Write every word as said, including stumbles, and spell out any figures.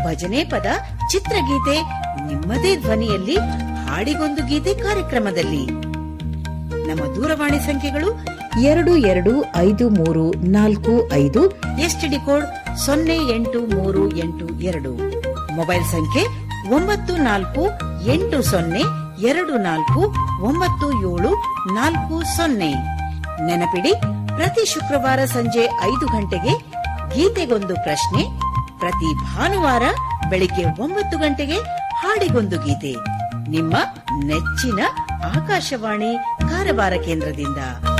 ಭಜನೆ ಪದ, ಚಿತ್ರಗೀತೆ ನಿಮ್ಮದೇ ಧ್ವನಿಯಲ್ಲಿ ಹಾಡಿಗೊಂದು ಗೀತೆ ಕಾರ್ಯಕ್ರಮದಲ್ಲಿ. ನಮ್ಮ ದೂರವಾಣಿ ಸಂಖ್ಯೆಗಳು ಎರಡು ಎರಡು ಐದು ಮೂರು ನಾಲ್ಕು ಐದು, ಎಸ್ಟಿಡಿ ಕೋಡ್ ಸೊನ್ನೆ ಎಂಟು ಮೂರು ಎಂಟು ಎರಡು, ಮೊಬೈಲ್ ಸಂಖ್ಯೆ ಒಂಬತ್ತು ನಾಲ್ಕು ಎಂಟು ಸೊನ್ನೆ ಎರಡು ನಾಲ್ಕು ಒಂಬತ್ತು ಏಳು ನಾಲ್ಕು ಸೊನ್ನೆ. ನೆನಪಿಡಿ, ಪ್ರತಿ ಶುಕ್ರವಾರ ಸಂಜೆ ಐದು ಗಂಟೆಗೆ ಗೀತೆಗೊಂದು ಪ್ರಶ್ನೆ, ಪ್ರತಿ ಭಾನುವಾರ ಬೆಳಿಗ್ಗೆ ಒಂಬತ್ತು ಗಂಟೆಗೆ ಹಾಡಿಗೊಂದು ಗೀತೆ. ನಿಮ್ಮ ನೆಚ್ಚಿನ ಆಕಾಶವಾಣಿ ಕಾರವಾರ ಕೇಂದ್ರದಿಂದ.